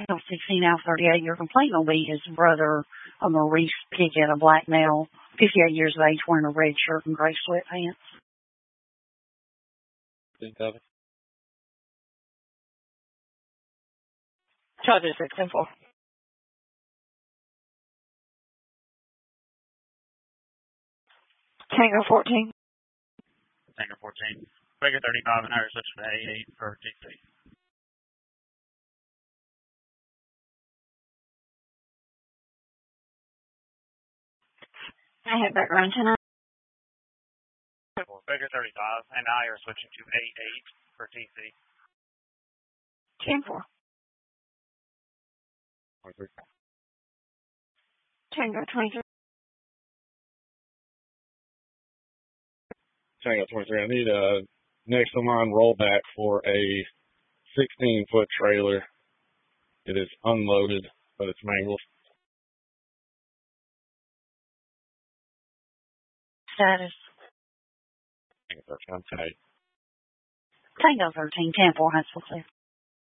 16 out of 38. Your complaint will be his brother, a Maurice Pickett, a black male, 58 years of age, wearing a red shirt and gray sweatpants. Charges 6-4. Tango 14. Tango 14. Figure 35 and Irish switch to 88 for TC. I have background 10. Figure 35 and I are switching to 88 for TC. 10-4. 23. Tango 23. Tango 23. I need a next in line rollback for a 16-foot trailer. It is unloaded, but it's mangled. Status. Tango 13, 10-8. Tango 13, 10-4, Huntsville clear.